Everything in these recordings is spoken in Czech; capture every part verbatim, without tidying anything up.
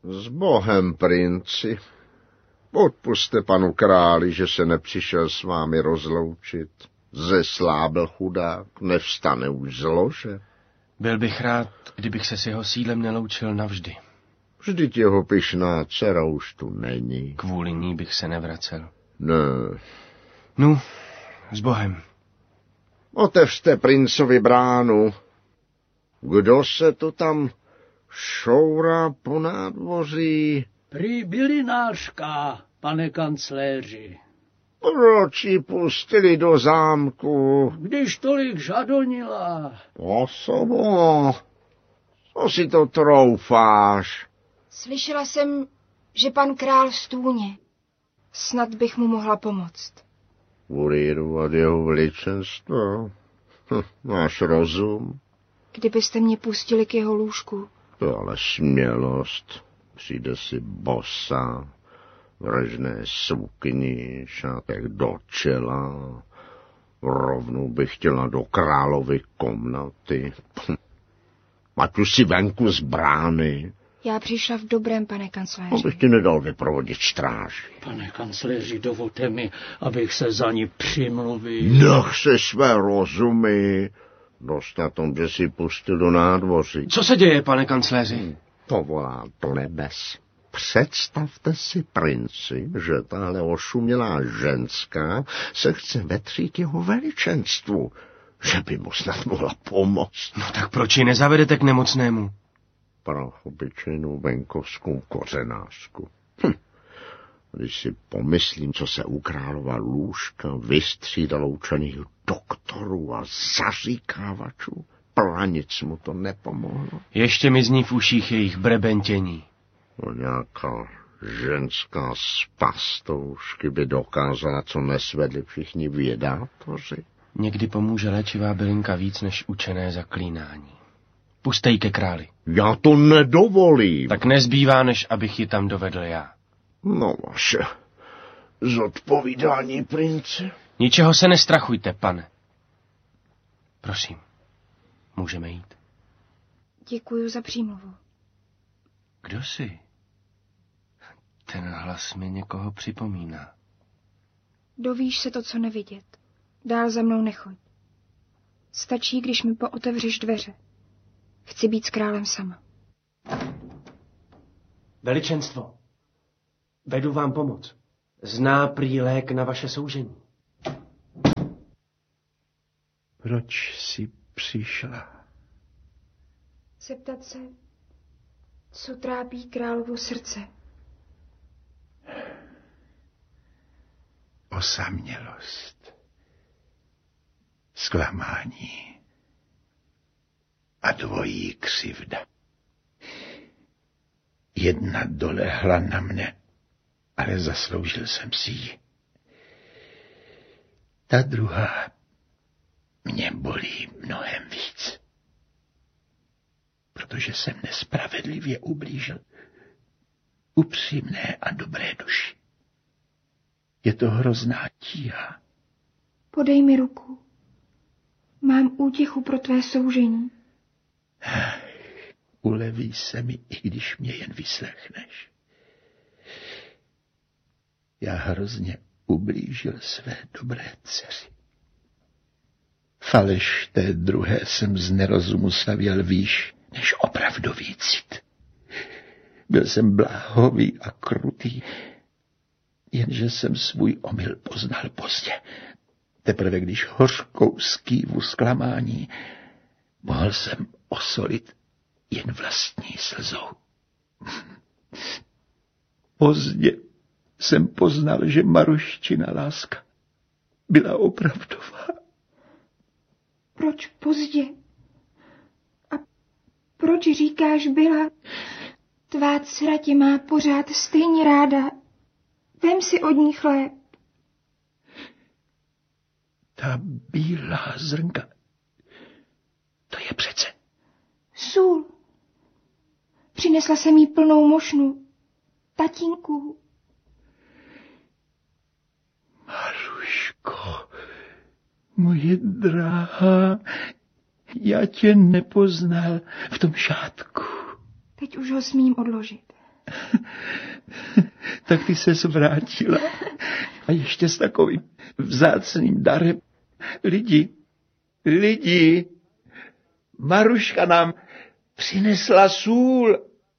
S Bohem, princi. Odpusťte panu králi, že se nepřišel s vámi rozloučit. Zeslábl chudák, nevstane už z lože. Byl bych rád, kdybych se s jeho sídlem neloučil navždy. Vždyť jeho pyšná dcera už tu není. Kvůli ní bych se nevracel. Ne. Nu, s Bohem. Otevřte princovi bránu. Kdo se to tam šourá po nádvoří? Prý bylinářka, pane kancléři. Proč ji pustili do zámku? Když tolik žadonila. Osobo, co si to troufáš? Slyšela jsem, že pan král v stůně. Snad bych mu mohla pomoct. Urýrovat jeho veličenstvo? Hm, máš rozum? Kdybyste mě pustili k jeho lůžku. To ale smělost. Přijde si bosa, vražné sukni, šátek do čela. Rovnou bych chtěla do královy komnaty. Hm. Ať už si venku z brány. Já přišla v dobrém, pane kancléři. Abych ti nedal vyprovodit stráži. Pane kancléři, dovolte mi, abych se za ní přimluvil. Nech se své rozumy. Dost na tom, že si pustil do nádvoří. Co se děje, pane kancléři? Hmm. To volá plebes. Představte si, princi, že tahle ošumělá ženská se chce vetřít jeho veličenstvu, že by mu snad mohla pomoct. No tak proč ji nezavedete k nemocnému? Pro obyčejnou venkovskou kořenářku. Hm. Když si pomyslím, co se u králova lůžka vystřídalo učených doktorů a zaříkávačů, pra nic mu to nepomohlo. Ještě mi zní v uších jejich brebentění. No, nějaká ženská z pastoušky by dokázala, co nesvedli všichni vědátoři. Někdy pomůže léčivá bylinka víc než učené zaklínání. Puste ji ke králi. Já to nedovolím. Tak nezbývá, než abych ji tam dovedl já. No vaše zodpovídání, princi. Ničeho se nestrachujte, pane. Prosím, můžeme jít. Děkuju za přímluvu. Kdo jsi? Ten hlas mi někoho připomíná. Dovíš se to, co nevidět. Dál za mnou nechoď. Stačí, když mi pootevřeš dveře. Chci být s králem sama. Veličenstvo, vedu vám pomoc. Zná prý lék na vaše soužení. Proč jsi přišla? Zeptat se, co trápí královo srdce. Osamělost, zklamání a dvojí křivda. Jedna dolehla na mne, ale zasloužil jsem si ji. Ta druhá mě bolí mnohem víc, protože jsem nespravedlivě ublížil upřímné a dobré duši. Je to hrozná tíha. Podej mi ruku. Mám útěchu pro tvé soužení. Uleví se mi, i když mě jen vyslechneš. Já hrozně ublížil své dobré dceři. Faleš té druhé jsem z nerozumu stavěl výš než opravdový cit. Byl jsem bláhový a krutý, jenže jsem svůj omyl poznal pozdě. Teprve když hořkou skývu zklamání mohl jsem osolit jen vlastní slzou. Pozdě jsem poznal, že Maruščina láska byla opravdová. Proč pozdě? A proč říkáš byla? Tvá dcera tě má pořád stejně ráda. Vem si od ní chléb. Ta bílá zrnka, to je přece sůl. Přinesla jsem jí plnou mošnu. Tatínku. Maruško, moje drahá, já tě nepoznal v tom šátku. Teď už ho smím odložit. Tak ty ses vrátila. A ještě s takovým vzácným darem. Lidi, lidi, Maruška nám přinesla sůl.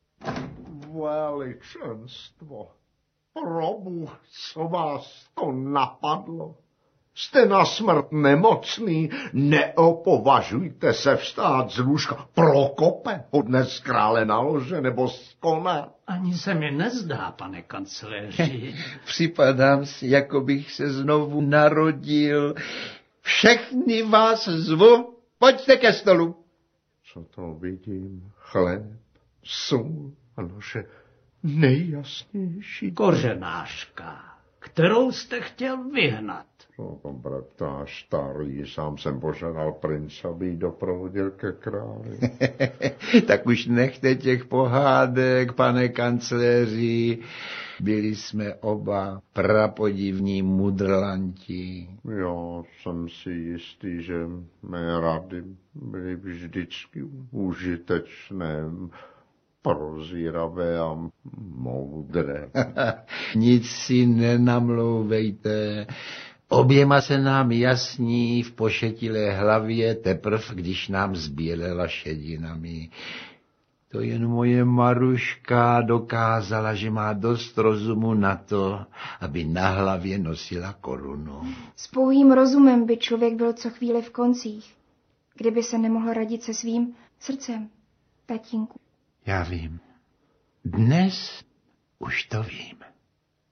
Veličenstvo, probu, co vás to napadlo? Jste na smrt nemocný, neopovažujte se vstát z lůžka. Prokope ho dnes krále na lože nebo z kona. Ani se mi nezdá, pane kancléři. Připadám si, jako bych se znovu narodil. Všechny vás zvu, pojďte ke stolu. Co to vidím? Chléb, sůl a naše nejjasnější... Kořenářka, kterou jste chtěl vyhnat. No, pan bratář starý, sám jsem požádal prince, aby ji doprovodil ke králi. Tak už nechte těch pohádek, pane kancléři. Byli jsme oba prapodivní mudrlanti. Já jsem si jistý, že mé rady byly vždycky užitečné, prozíravé a moudré. Nic si nenamlouvejte. Oběma se nám jasní v pošetilé hlavě teprv, když nám zbělela šedinami. To jen moje Maruška dokázala, že má dost rozumu na to, aby na hlavě nosila korunu. S pouhým rozumem by člověk byl co chvíli v koncích, kdyby se nemohl radit se svým srdcem, tatínku. Já vím. Dnes už to vím.